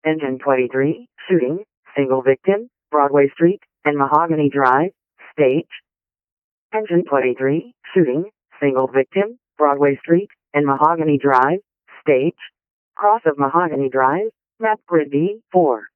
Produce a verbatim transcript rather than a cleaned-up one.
Engine twenty-three, shooting, single victim, Broadway Street and Mahogany Drive, stage. Engine twenty-three, shooting, single victim, Broadway Street and Mahogany Drive, stage. Cross of Mahogany Drive, map grid B, four.